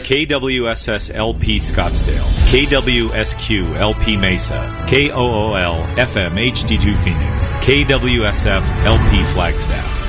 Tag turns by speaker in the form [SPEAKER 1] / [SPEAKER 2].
[SPEAKER 1] KWSS LP Scottsdale, KWSQ LP Mesa, KOOL FM HD2 Phoenix, KWSF LP Flagstaff.